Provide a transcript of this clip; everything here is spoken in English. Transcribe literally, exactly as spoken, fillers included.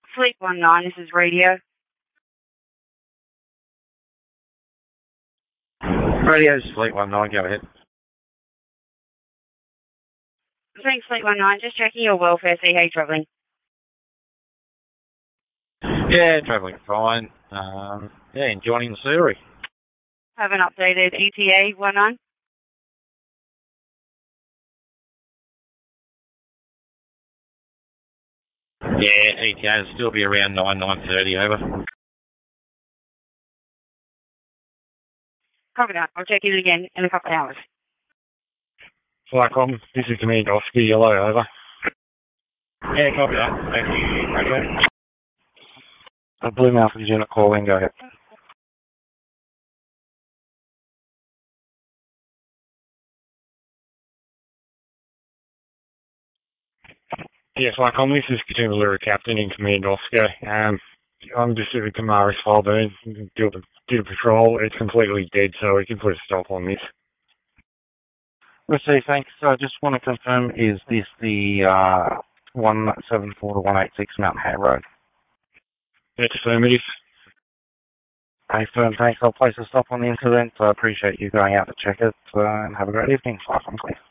Fleet one nine, this is radio. Radio's Fleet one nine, go ahead. Thanks, Fleet one nine. Just checking your welfare, see how you're travelling. Yeah, travelling fine. Um, yeah, enjoying the scenery. Have an updated E T A one nine. Yeah, E T A will still be around nine, nine thirty, over. Copy that. I'll check in again in a couple of hours. Flycom, this is Commander Oscar, yellow, over. Yeah, copy that. Thank you. Okay. A Blue Mountain unit calling, go ahead. Yes, Flycom, this is Katoomba Lyra Captain in Command Oscar. Um, I'm just at the Kamaris file burn, did a, did a patrol. It's completely dead, so we can put a stop on this. Let's see, thanks. So I just want to confirm, is this the uh, one seven four to one eight six Mount Hay Road? That's affirmative. Okay, firm, thanks. I'll place a stop on the incident. I appreciate you going out to check it, uh, and have a great evening. Flycom, please.